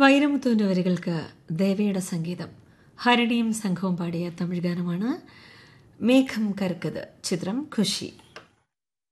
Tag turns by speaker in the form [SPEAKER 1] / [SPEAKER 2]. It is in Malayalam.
[SPEAKER 1] വൈരമുത്തുവിൻ്റെ വരികൾക്ക് ദേവയുടെ സംഗീതം. ഹരിണിയും സംഘവും പാടിയ തമിഴ് ഗാനമാണ് മേഘം കറുക്കത്. ചിത്രം ഖുഷി.